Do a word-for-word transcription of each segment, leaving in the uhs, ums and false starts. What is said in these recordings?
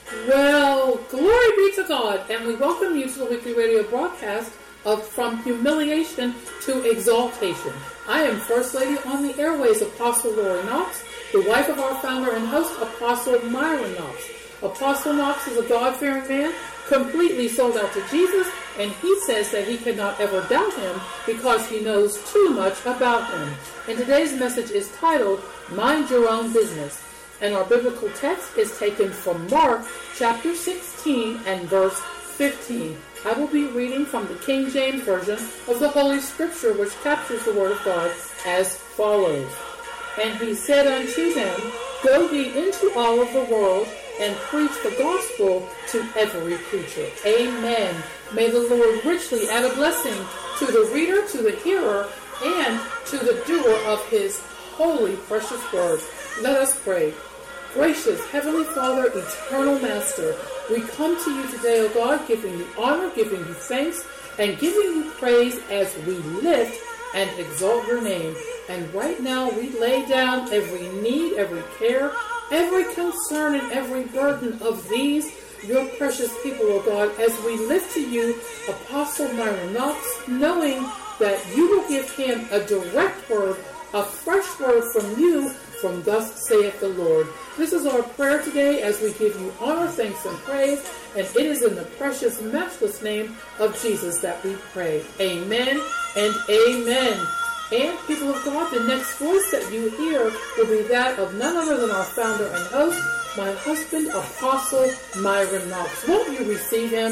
Well, glory be to God, and we welcome you to the weekly radio broadcast of From Humiliation to Exaltation. I am First Lady on the airways, Apostle Lori Knox, the wife of our founder and host, Apostle Myron Knox. Apostle Knox is a God-fearing man, completely sold out to Jesus, and he says that he cannot ever doubt him because he knows too much about him. And today's message is titled, Mind Your Own Business. And our biblical text is taken from Mark chapter sixteen and verse fifteen. I will be reading from the King James Version of the Holy Scripture, which captures the Word of God as follows. And he said unto them, Go ye into all of the world, and preach the gospel to every creature. Amen. May the Lord richly add a blessing to the reader, to the hearer, and to the doer of his holy, precious word. Let us pray. Gracious Heavenly Father, eternal Master, we come to you today, O God, giving you honor, giving you thanks, and giving you praise as we lift and exalt your name. And right now we lay down every need, every care, every concern, and every burden of these, your precious people, O God, as we lift to you Apostle Myron Knox, knowing that you will give him a direct word, a fresh word from you, from thus saith the Lord. This is our prayer today as we give you honor, thanks, and praise, and it is in the precious, matchless name of Jesus that we pray. Amen and amen. And people of God, the next voice that you hear will be that of none other than our founder and host, my husband, Apostle Myron Knox. Won't you receive him?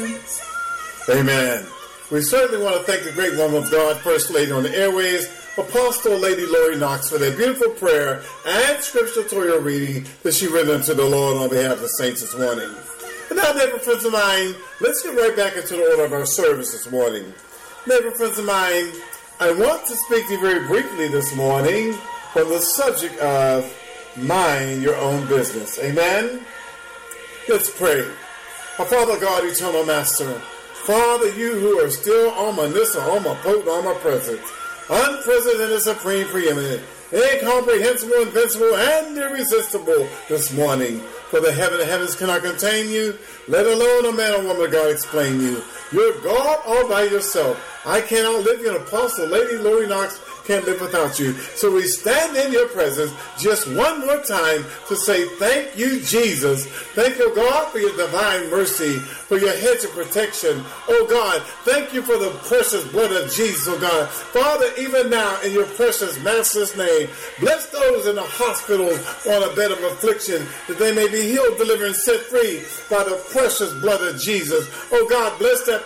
Amen. We certainly want to thank the great woman of God, First Lady on the airways, Apostle Lady Lori Knox, for that beautiful prayer and scripture reading that she read unto the Lord on behalf of the saints this morning. And now, neighbor friends of mine, let's get right back into the order of our service this morning. Neighbor friends of mine, I want to speak to you very briefly this morning on the subject of mind your own business. Amen? Let's pray. Our Father God, eternal Master, Father, you who are still omniscient, omnipotent, omnipresent, unprecedented, supreme, preeminent, incomprehensible, invincible, and irresistible this morning. For the heaven and heavens cannot contain you, let alone a man or woman of God explain you. You're God all by yourself. I cannot live you, an Apostle Lady Lori Knox can't live without you. So we stand in your presence just one more time to say thank you, Jesus. Thank you, God, for your divine mercy, for your hedge of protection. Oh, God, thank you for the precious blood of Jesus, oh, God. Father, even now, in your precious Master's name, bless those in the hospitals on a bed of affliction, that they may be healed, delivered, and set free by the precious blood of Jesus. Oh, God, bless that